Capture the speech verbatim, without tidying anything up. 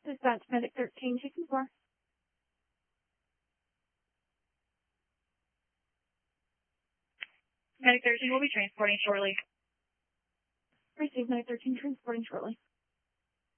Dispatch Medic thirteen two two four. Medic thirteen will be transporting shortly. Receive Medic thirteen transporting shortly.